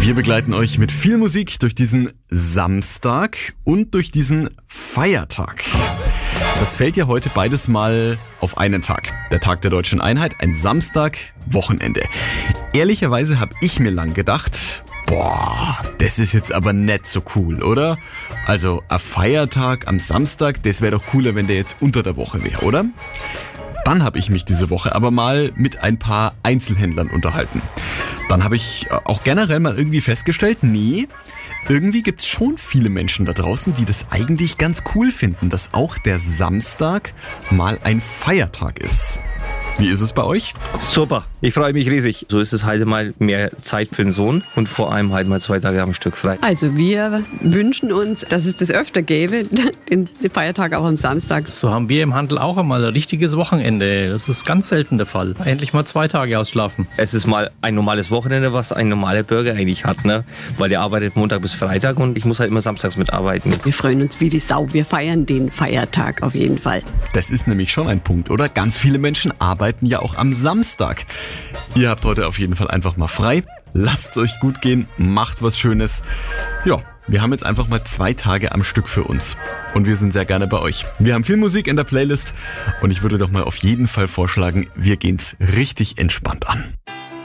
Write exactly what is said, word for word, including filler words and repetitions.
Wir begleiten euch mit viel Musik durch diesen Samstag und durch diesen Feiertag. Das fällt ja heute beides mal auf einen Tag. Der Tag der Deutschen Einheit, ein Samstag, Wochenende. Ehrlicherweise habe ich mir lang gedacht, boah, das ist jetzt aber nicht so cool, oder? Also ein Feiertag am Samstag, das wäre doch cooler, wenn der jetzt unter der Woche wäre, oder? Dann habe ich mich diese Woche aber mal mit ein paar Einzelhändlern unterhalten. Dann habe ich auch generell mal irgendwie festgestellt, nee, irgendwie gibt's schon viele Menschen da draußen, die das eigentlich ganz cool finden, dass auch der Samstag mal ein Feiertag ist. Wie ist es bei euch? Super, ich freue mich riesig. So ist es halt mal mehr Zeit für den Sohn und vor allem halt mal zwei Tage am Stück frei. Also wir wünschen uns, dass es das öfter gäbe, den Feiertag auch am Samstag. So haben wir im Handel auch einmal ein richtiges Wochenende. Das ist ganz selten der Fall. Endlich mal zwei Tage ausschlafen. Es ist mal ein normales Wochenende, was ein normaler Bürger eigentlich hat, ne? Weil der arbeitet Montag bis Freitag und ich muss halt immer samstags mitarbeiten. Wir freuen uns wie die Sau. Wir feiern den Feiertag auf jeden Fall. Das ist nämlich schon ein Punkt, oder? Ganz viele Menschen arbeiten ja auch am Samstag. Ihr habt heute auf jeden Fall einfach mal frei. Lasst es euch gut gehen, macht was Schönes. Ja, wir haben jetzt einfach mal zwei Tage am Stück für uns. Und wir sind sehr gerne bei euch. Wir haben viel Musik in der Playlist und ich würde doch mal auf jeden Fall vorschlagen, wir gehen's richtig entspannt an.